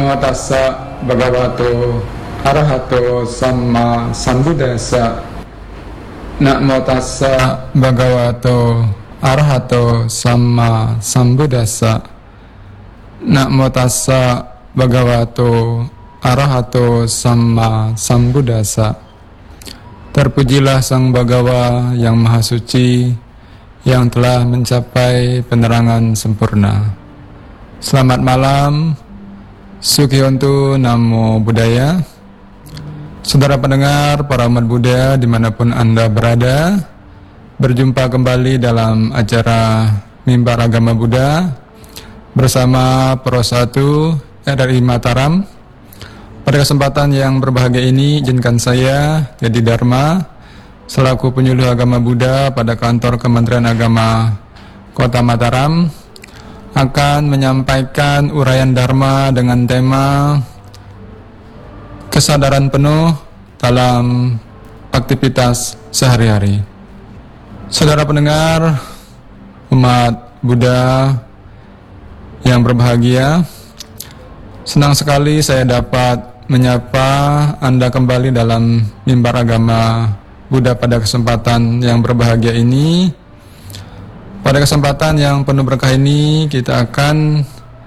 Namo tassa bhagavato arahato samma sambuddhassa. Namo tassa bhagavato arahato samma sambuddhassa. Namo tassa bhagavato arahato samma sambuddhassa. Terpujilah Sang Bhagawa yang Maha Suci, yang telah mencapai penerangan sempurna. Selamat malam, Sukhiyontu Namo Buddhaya. Saudara pendengar, para umat Buddha dimanapun Anda berada, berjumpa kembali dalam acara Mimbar Agama Buddha bersama Pro 1 RRI Mataram. Pada kesempatan yang berbahagia ini, izinkan saya, Dedi Dharma, selaku penyuluh agama Buddha pada kantor Kementerian Agama Kota Mataram, akan menyampaikan uraian Dharma dengan tema kesadaran penuh dalam aktivitas sehari-hari. Saudara pendengar, umat Buddha yang berbahagia, senang sekali saya dapat menyapa Anda kembali dalam mimbar agama Buddha pada kesempatan yang berbahagia ini. Pada kesempatan yang penuh berkah ini, kita akan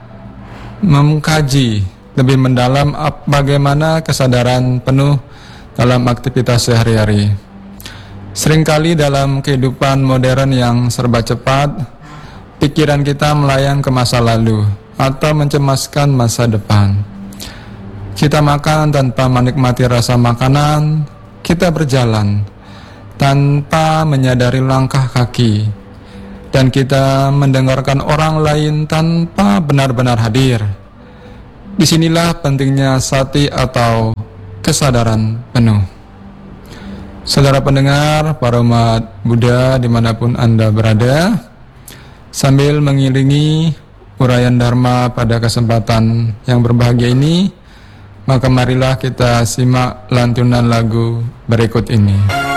mengkaji lebih mendalam bagaimana kesadaran penuh dalam aktivitas sehari-hari. Seringkali dalam kehidupan modern yang serba cepat, pikiran kita melayang ke masa lalu atau mencemaskan masa depan. Kita makan tanpa menikmati rasa makanan, kita berjalan tanpa menyadari langkah kaki, dan kita mendengarkan orang lain tanpa benar-benar hadir. Disinilah pentingnya sati atau kesadaran penuh. Saudara pendengar, para umat Buddha dimanapun Anda berada, sambil mengiringi uraian Dharma pada kesempatan yang berbahagia ini, maka marilah kita simak lantunan lagu berikut ini.